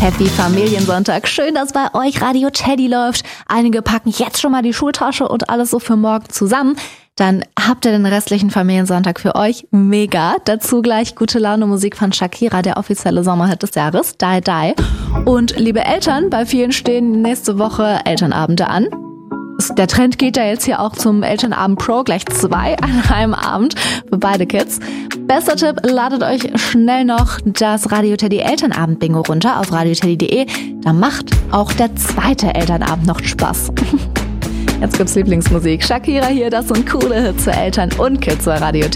Happy Familiensonntag. Schön, dass bei euch Radio Teddy läuft. Einige packen jetzt schon mal die Schultasche und alles so für morgen zusammen. Dann habt ihr den restlichen Familiensonntag für euch. Mega. Dazu gleich gute Laune Musik von Shakira, der offizielle Sommerhit des Jahres. Die, die. Und liebe Eltern, bei vielen stehen nächste Woche Elternabende an. Der Trend geht ja jetzt hier auch zum Elternabend Pro, gleich 2 an einem Abend für beide Kids. Bester Tipp, ladet euch schnell noch das Radio Teddy Elternabend Bingo runter auf radioteddy.de. Da macht auch der zweite Elternabend noch Spaß. Jetzt gibt's Lieblingsmusik. Shakira hier, das sind coole Hits für Eltern und Kids bei Radio Teddy.